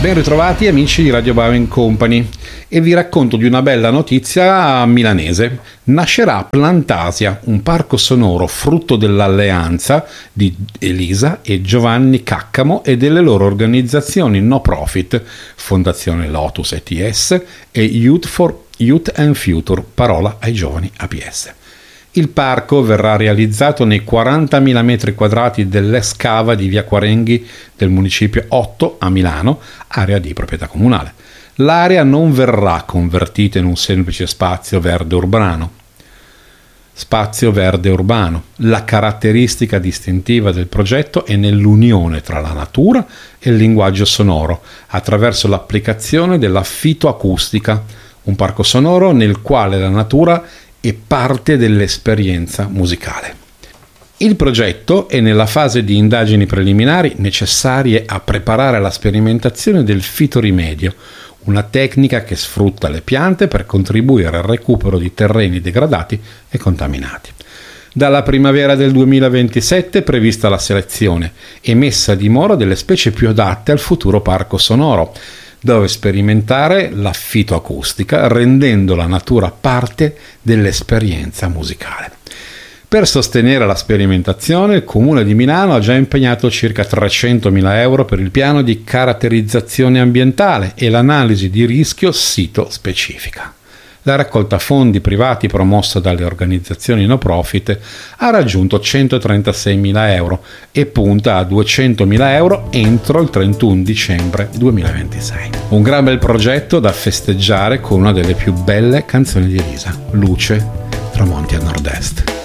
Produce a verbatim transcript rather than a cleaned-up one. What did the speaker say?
Ben ritrovati amici di Radio Bowling Company e vi racconto di una bella notizia milanese. Nascerà Plantasia, un parco sonoro frutto dell'alleanza di Elisa e Giovanni Caccamo e delle loro organizzazioni no profit, Fondazione Lotus E T S e Youth for Youth and Future, parola ai giovani A P S. Il parco verrà realizzato nei quarantamila metri quadrati dell'ex cava di via Quarenghi del municipio otto a Milano, area di proprietà comunale. L'area non verrà convertita in un semplice spazio verde urbano. Spazio verde urbano. La caratteristica distintiva del progetto è nell'unione tra la natura e il linguaggio sonoro, attraverso l'applicazione della fitoacustica, un parco sonoro nel quale la natura è parte dell'esperienza musicale. Il progetto è nella fase di indagini preliminari necessarie a preparare la sperimentazione del fitorimedio, una tecnica che sfrutta le piante per contribuire al recupero di terreni degradati e contaminati. Dalla primavera del duemilaventisette è prevista la selezione e messa a dimora delle specie più adatte al futuro parco sonoro, dove sperimentare la fitoacustica rendendo la natura parte dell'esperienza musicale. Per sostenere la sperimentazione, il Comune di Milano ha già impegnato circa trecentomila euro per il piano di caratterizzazione ambientale e l'analisi di rischio sito specifica. La raccolta fondi privati promossa dalle organizzazioni no profit ha raggiunto centotrentaseimila euro e punta a duecentomila euro entro il trentuno dicembre duemilaventisei. Un gran bel progetto da festeggiare con una delle più belle canzoni di Elisa, Luce, tramonti a nord-est.